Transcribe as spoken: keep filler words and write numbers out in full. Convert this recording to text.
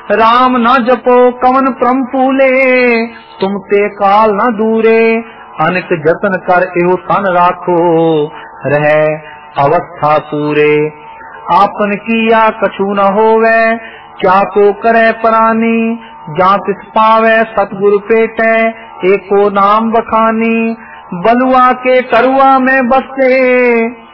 राम न जपो कवन प्रम फूले, तुम ते काल न दूरे, अनिक जतन कर एहो तन राखो, रह अवस्था पूरे। आपन किया कछु न होवे, क्या को करे प्राणी, जा तिस पावे सतगुरु पेटे, एको नाम बखानी। बलुआ के करुआ में बसे,